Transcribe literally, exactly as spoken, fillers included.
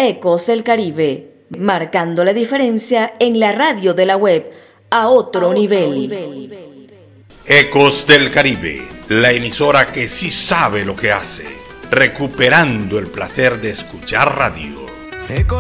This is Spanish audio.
Ecos del Caribe, marcando la diferencia en la radio de la web a otro, a nivel. otro nivel. Ecos del Caribe, la emisora que sí sabe lo que hace, recuperando el placer de escuchar radio.